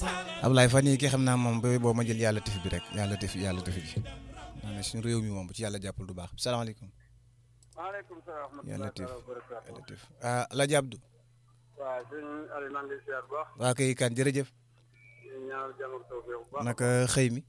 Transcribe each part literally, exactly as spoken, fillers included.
Ablaye fan yii ki xam naa moom ba boo ma jël yàlla tëf bi rek yàlla tëf yàlla tëf ji naa ne suñu réew mi moom bu ci yàlla jàppal du baax salaamaaleykum. maaleykum salaam. yàlla tëf yàlla tëf ah El Hadj Abdou. waaw sëñ Aliou maa ngi lay ziar bu baax. waa kay kan jërëjëf. ñaanal jàmm ak tawfeex bu baax. naka xëy mi.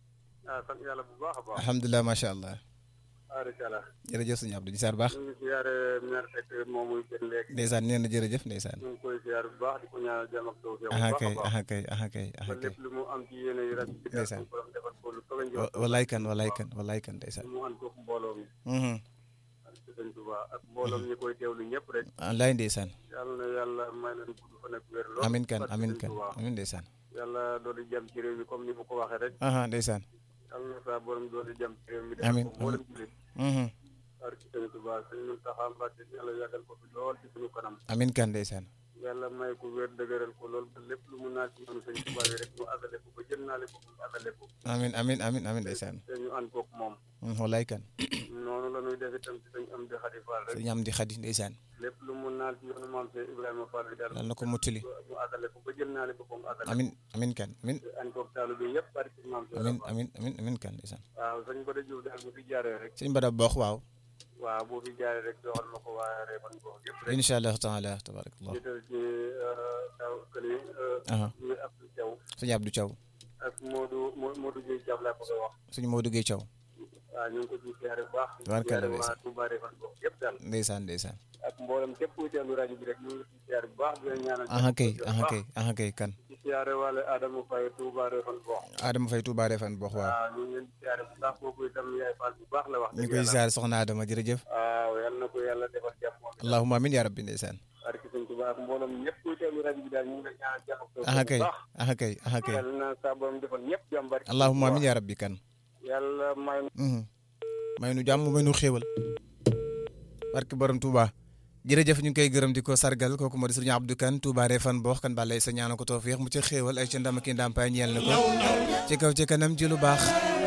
ah sant yàlla bu baax a baax. alhamdulilah macha allah. waaleykum jërëjëf sëñ Abdou di ziar baax. ñu ngi ziare maire Seck moom muy gën léegi. ndeysaan nee na jërëjëf ndeysaan. ñu ngi koy ziar bu baax di ko ñaanal jàmm ak tawfeex bu aha baax a kay baax. aha kay aha kay aha ba kay lépp lu mu am ci yéene yi rek. ndeysaan borom defal ko lu kawe njort. walaay kan walaay kan walaay kan ndeysaan. mu ànd ko mbooloo mi. Mhm. ak sëñ Tuubaa ak mbooloom ñi koy teewlu ñëpp rek. walaay ndeysaan. yàlla na yàlla may leen gudd fan ak wér lool. amin kan barke amin sëñ kan Tuubaa. amin ndeysaan. yàlla doolu jàmm ci réew mi comme ni mu ko waxee rek. aha ndeysaan. yàlla na saa borom doolu jàmm ci réew mi. Amiin, def ko mboolem jullit. Mhm. barke sëñ Tuubaa sëñ Muntaxa Mbàkke yàlla yàggal ko fi lool ci suñu kanam. amin kan ndeysaan. yàlla may ko wér dëgëral ko lool ba lépp lu mu naat ci yoonu sëñ Tuubaa yi rek mu àggale ko ba jël naale ko mu àggale ko. amin amin amin amin ndeysaan. te ñu ànd koog moom. Mhm, walaay kan. noonu la ñuy def itam ci sëñ Amdi Xadi Fall rek. sëñ am di xadi ndeysaan. lépp lu mu naat ci yoonu maam Cheikh Ibrahima Fall bi daal yàlla na ko mottali. mu àggale ko ba jël naale ko mu àggale ko. amin amin kan amin te ànd koog taalu bi yëpp barke maam Cheikh amin Fall. amin amin amin kan ndeysaan. waaw sëñ Bada Diouf daal bu fi jaaree rek. sëñ Bada boox waaw. waaw boo fi jaaree rek doxal ma ko waa Réfane Gox yëpp rek. incha allah taala tabarakallah. jiital ci taw kële aha ñu Abdou Thiaw sëñ Abdou Thiaw. ak Modou Modou Gueye Thiaw laa bëgg a wax. sëñ Modou Gueye Thiaw. waaw ñu ngi ko ciy siyaare bu baax. Tubaarkalla di siyaare waa Touba Réfane Gox yëpp daal. ndeysaan ndeysaan. ak mboolem képp kuy teewlu rajo bi rek ñu ngi ciy siyaare bu baax di leen ñaanal. aha kay aha kay aha kay kan. di siyaare wala Adama Faye Touba Réfane Gox. Adama Faye Touba Réfane boox waaw. waaw ñu ngi leen di siyaare bu baax kooku itam yaay Fall bu baax la wax. ñu koy ziar soxna Adama jërëjëf. waaw yal na ko yàlla defal jàmm moom. allahumma amin ya rabbi ndeysaan. barke sëñ Touba ak mboolem ñëpp kuy teewlu rajo bi daal ñu ngi leen ñaanal jàmm ak aha bu kay baax. aha kay aha kay. yàlla na sa borom defal ñëpp jàmm barke. allahumma amin ya rabbi kan. yàlla may Mhm. may nu jàmm may nu xéewal. barke borom Touba. jërëjëf ñu ngi koy gërëm di ko sargal kooku moo di sëriñ Abdou Kane Touba Réfane boox kan balay sa ñaana ko tawfiix mu ca xéewal ay ca ndam ak i ndàmpaay ñeel na ko ci kaw ci kanam ji lu baax